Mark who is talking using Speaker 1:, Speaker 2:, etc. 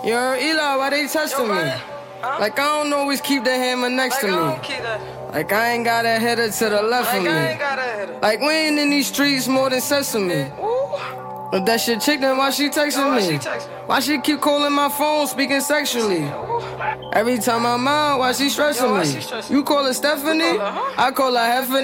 Speaker 1: Yo, Eli, why they testing me?
Speaker 2: Huh?
Speaker 1: Like I don't always keep the hammer next to
Speaker 2: I
Speaker 1: me.
Speaker 2: don't keep that.
Speaker 1: Like I ain't got a header to the left of
Speaker 2: I ain't
Speaker 1: me.
Speaker 2: got a header.
Speaker 1: Like we ain't in these streets more than sesame.
Speaker 2: Ooh.
Speaker 1: If that shit chick, then why she texting
Speaker 2: Why
Speaker 1: me?
Speaker 2: she texting?
Speaker 1: Why she keep calling my phone, speaking sexually? Every time I'm out, why she stressing
Speaker 2: Yo, why
Speaker 1: me?
Speaker 2: she stressing?
Speaker 1: You call her Stephanie?
Speaker 2: You call her, huh?
Speaker 1: I call her Heffany.